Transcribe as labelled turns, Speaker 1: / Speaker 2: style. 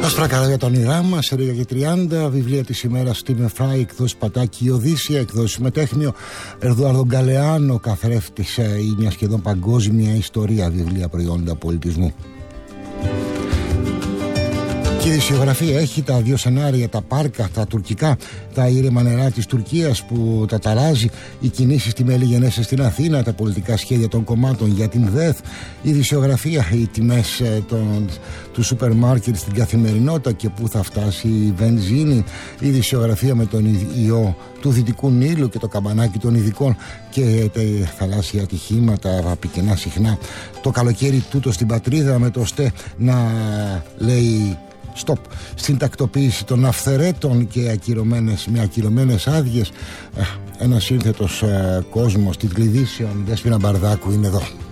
Speaker 1: Άσπρα καράβια τα όνειρά μας, σελίδα και 30, βιβλία της ημέρας Στίβεν Φράι, εκδόση Πατάκη η Οδύσσια, εκδόση Μετέχμιο Εδουάρδο Γκαλεάνο, καθρέφτης ή μια σχεδόν παγκόσμια ιστορία, βιβλία προϊόντα πολιτισμού. Και η ειδησιογραφία έχει τα δύο σενάρια, τα πάρκα, τα τουρκικά, τα ήρεμα νερά της Τουρκίας που τα ταράζει, οι κινήσεις στη Μέλη Γενέσσες στην Αθήνα, τα πολιτικά σχέδια των κομμάτων για την ΔΕΘ, η ειδησιογραφία, οι τιμές του σούπερ μάρκετ στην καθημερινότητα και πού θα φτάσει η βενζίνη, η ειδησιογραφία με τον ιό του Δυτικού Νείλου και το καμπανάκι των ειδικών και τα θαλάσσια ατυχήματα πικενά συχνά, το καλοκαίρι τούτο στην πατρίδα με το ΣΤΕ να λέει stop στην τακτοποίηση των αυθαιρέτων και με ακυρωμένες άδειες. Ένας σύνθετος κόσμος της Γλυδίσεων, Δέσποινα Μπαρδάκου είναι εδώ.